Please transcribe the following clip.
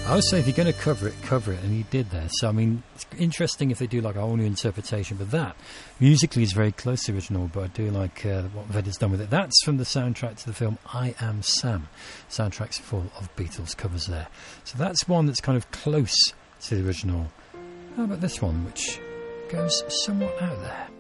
I would say if you're going to cover it, and he did there. So, I mean, it's interesting if they do like a whole new interpretation, but that musically is very close to the original, but I do like what Vedder's done with it. That's from the soundtrack to the film I Am Sam. Soundtrack's full of Beatles covers there. So that's one that's kind of close to the original. How about this one, which goes somewhat out there?